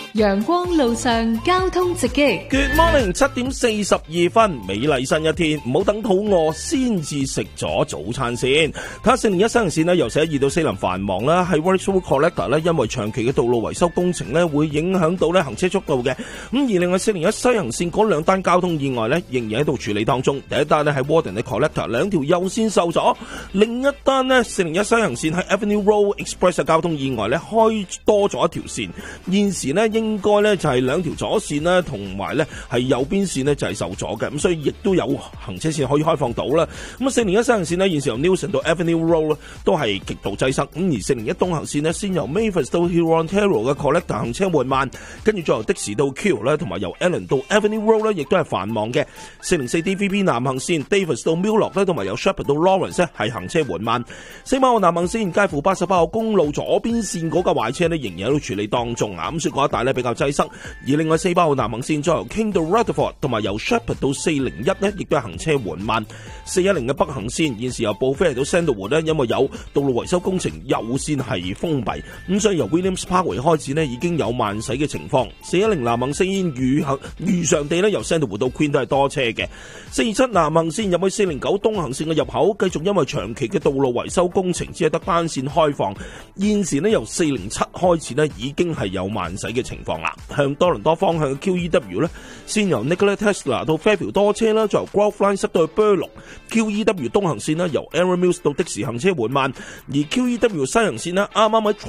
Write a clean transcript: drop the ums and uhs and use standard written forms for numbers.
陽光路上交通直擊。 Good morning， 7:42分，美麗新一天，唔好等肚餓先至食咗早餐先。睇下401西行線咧，由412到4林繁忙啦，喺 Warwick Collector 咧，因為長期嘅道路維修工程咧，會影響到咧行車速度嘅。咁而另外401西行線嗰兩單交通意外咧，仍然喺度處理當中。第一單咧喺 Warden 嘅 Collector 兩條右線受阻，另一單咧401西行線喺 Avenue Road Express 嘅交通意外咧，開多咗一條線。現時咧應該咧就係兩條左線啦，同埋咧係右邊線咧就係受阻嘅，咁所以亦都有行車線可以開放到啦。咁啊401西行線咧現時由 Newson 到 Avenue Road 都係極度擠塞，咁而401東行線咧先由 Mavis 到 Hurontario 嘅 Collector 行車緩慢，跟住再由的士到 Q 咧，同埋由 Allen 到 Avenue Road 咧亦都係繁忙嘅。404 DVB 南行線 Davis 到 Millock 咧，同埋由 Shepherd 到 Lawrence 咧係行車緩慢。4馬路南行線介乎88號公路左邊線嗰架壞車咧仍然喺度處理當中啊，咁所以嗰一帶咧比較擠塞。而另外4號南行線再由 King 到 Rutherford 同埋由 Shepherd 到401咧，亦都係行車緩慢。410嘅北行線現時由布菲嚟到 Sandalwood 咧，因為有道路維修工程，右線係封閉，咁所以由 Williams Parkway 開始咧已經有慢駛嘅情況。410南行線如常地咧由 Sandalwood 到 Queen 都係多車嘅。427南行線入去409東行線嘅入口，繼續因為長期嘅道路維修工程，只係得單線開放。現時咧由407開始咧已經係有慢駛嘅情況啦。向多倫多方向嘅 QEW 咧，先由 Nikola Tesla 到 Fairfield 多車啦，再由 Grove Line 塞到去 Burloak。QEW 東行線啦，由 Aaron Mills 到的士行車緩慢，而 QEW 西行線啦，啱啱喺